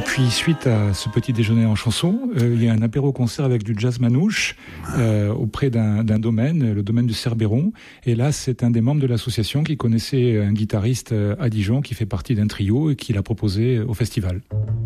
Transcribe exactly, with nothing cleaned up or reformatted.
puis, suite à ce petit déjeuner en chanson, euh, il y a un apéro-concert avec du jazz manouche euh, auprès d'un, d'un domaine, le domaine du Cerbéron. Et là, c'est un des membres de l'association qui connaissait un guitariste à Dijon qui fait partie d'un trio et qui l'a proposé au festival.